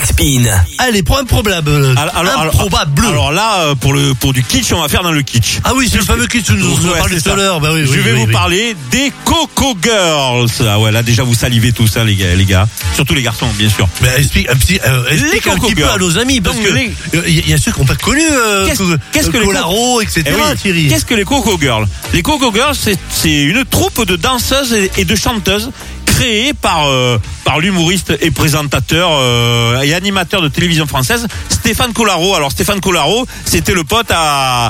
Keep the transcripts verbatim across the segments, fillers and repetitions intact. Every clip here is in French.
Backspin. Allez, prends un probable. Alors, alors, improbable. Alors là, pour le pour du kitsch, on va faire dans le kitsch. Ah oui, c'est le fameux kitsch que nous Ouais, avons parlé c'est tout à ça. l'heure. Bah oui, Je oui, vais oui, vous oui. parler des Coco Girls. Ah ouais, là déjà vous salivez tous, hein, les gars, les gars. Surtout les garçons, bien sûr. Mais explique un petit, euh, explique Les un Coco petit peu Girls. à nos amis, parce Donc, que les- il y, y a ceux qui n'ont pas connu euh, Qu'est-ce- Co- qu'est-ce que euh, les Colaro, et cetera. Eh oui. Thierry. Qu'est-ce que les Coco Girls? Les Coco Girls, c'est, c'est une troupe de danseuses et, et de chanteuses créée par euh, par l'humoriste et présentateur euh, et animateur de télévision française Stéphane Collaro. Alors Stéphane Collaro, c'était le pote à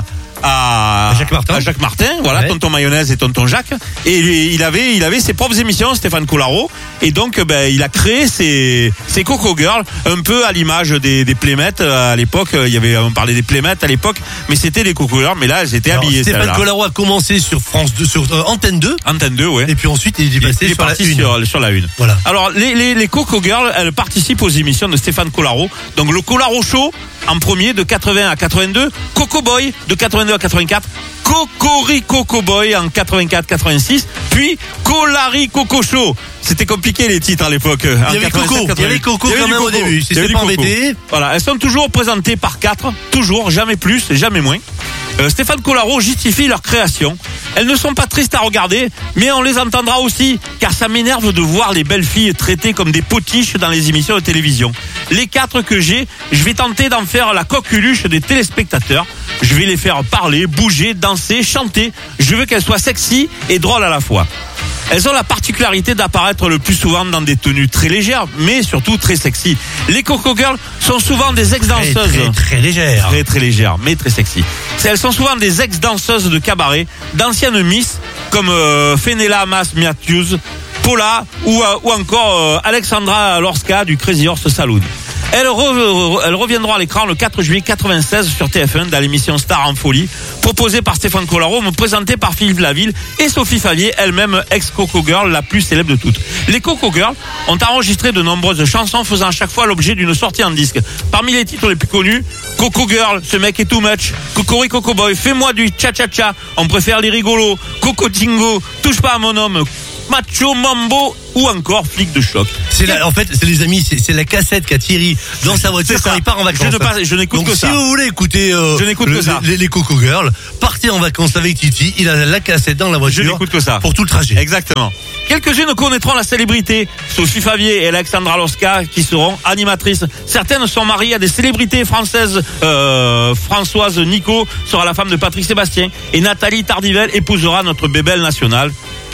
à, À Jacques Martin. à Jacques Martin, voilà, Ouais. Tonton Mayonnaise et Tonton Jacques. Et lui, il avait, il avait ses propres émissions, Stéphane Collaro. Et donc, ben, il a créé ses, ses Coco Girls, un peu à l'image des, des Playmates à l'époque. Il y avait, on parlait des Playmates à l'époque, mais c'était des Coco Girls. Mais là, elles étaient Alors, habillées. Stéphane celles-là. Collaro a commencé sur France deux, sur euh, Antenne deux, Antenne deux, ouais. et puis ensuite il est Il passé est sur la parti une. sur, sur la une. Voilà. Alors, les, les, les Coco Girls, elles participent aux émissions de Stéphane Collaro. Donc, le Collaro Show, en premier, de quatre-vingts à quatre-vingt-deux. Coco Boy, de quatre-vingt-deux à quatre-vingt-quatre. Cocori Coco Boy, en quatre-vingt-quatre quatre-vingt-six. Puis, Collari Coco Show. C'était compliqué, les titres, à l'époque. Il y avait Coco, il y avait Coco quand même au début. Si c'est pas embêté. Voilà, elles sont toujours présentées par quatre. Toujours, jamais plus et jamais moins. Euh, Stéphane Collaro justifie leur création. Elles ne sont pas tristes à regarder, mais on les entendra aussi, car ça m'énerve de voir les belles filles traitées comme des potiches dans les émissions de télévision. Les quatre que j'ai, je vais tenter d'en faire la coqueluche des téléspectateurs. Je vais les faire parler, bouger, danser, chanter. Je veux qu'elles soient sexy et drôles à la fois. Elles ont la particularité d'apparaître le plus souvent dans des tenues très légères, mais surtout très sexy. Les Coco Girls sont souvent des Très, ex-danseuses. très, très légère. Très très légères, mais très sexy. Elles sont souvent des ex-danseuses de cabaret, d'anciennes Miss, comme euh, Fenella Mas Matthews, Paula ou, euh, ou encore euh, Alexandra Lorska du Crazy Horse Saloon. Elles, re, elles reviendront à l'écran le quatre juillet quatre-vingt-seize sur T F un dans l'émission Star en folie, proposée par Stéphane Collaro, mais présentée par Philippe Laville et Sophie Favier, elle-même ex-Coco Girl, la plus célèbre de toutes. Les Coco Girls ont enregistré de nombreuses chansons faisant à chaque fois l'objet d'une sortie en disque. Parmi les titres les plus connus, Coco Girl, ce mec est too much, Cocori Coco Boy, fais-moi du cha-cha-cha, on préfère les rigolos, Coco Tingo, touche pas à mon homme, Macho Mambo ou encore Flic de choc. C'est la, en fait, c'est les amis, c'est, c'est la cassette qu'a Thierry dans sa voiture C'est quand ça. il part en vacances. Je ne passe- je n'écoute Donc, que si ça. vous voulez écouter, euh, Je n'écoute le- que ça. Les, les Coco Girls, partez en vacances avec Titi. Il a la cassette dans la Je voiture. n'écoute que ça. Pour tout le trajet. Exactement. Quelques-unes connaîtront la célébrité, Sophie Favier et Alexandra Lorska, qui seront animatrices. Certaines sont mariées à des célébrités françaises. Euh, Françoise Nico sera la femme de Patrick Sébastien et Nathalie Tardivelle épousera notre bébelle nationale.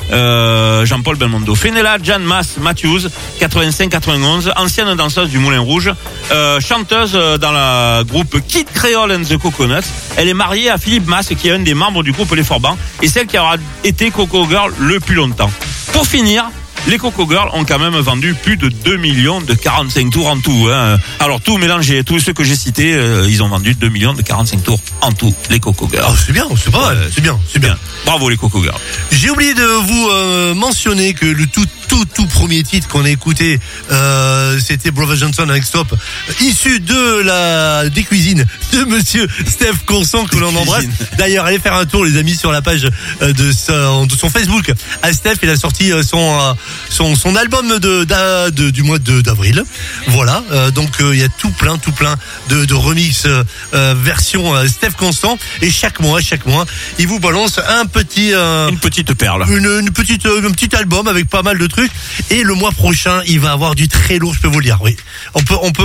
Euh, Jean-Paul Belmondo. Fenella Jan Mas Matthews, quatre-vingt-cinq quatre-vingt-onze, ancienne danseuse du Moulin Rouge, euh, chanteuse dans le groupe Kid Creole and the Coconuts. Elle est mariée à Philippe Mas, qui est un des membres du groupe Les Forbans, et celle qui aura été Coco Girl le plus longtemps. Pour finir, les Coco Girls ont quand même vendu plus de deux millions de quarante-cinq tours en tout. Hein. Alors tout mélangé, tous ceux que j'ai cités, euh, ils ont vendu deux millions de quarante-cinq tours en tout, les Coco Girls. Oh, c'est bien, c'est pas mal, Euh, c'est bien, c'est bien. Bravo les Coco Girls. J'ai oublié de vous euh, mentionner que le tout tout tout premier titre qu'on a écouté, euh, c'était Brother Johnson avec Stop, issu de la des cuisines de Monsieur Steph Constant que l'on embrasse. D'ailleurs, allez faire un tour les amis sur la page euh, de, son, de son Facebook. À Steph, il a sorti euh, son euh, son son album de, d'a- de du mois de d'avril. Voilà, euh, donc il euh, y a tout plein tout plein de, de remix euh, euh, version euh, Steph Constant, et chaque mois chaque mois il vous balance un petit euh, Une petite perle. une, une petite euh, un petit album avec pas mal de trucs, et le mois prochain il va avoir du très lourd, je peux vous le dire. Oui, on peut on peut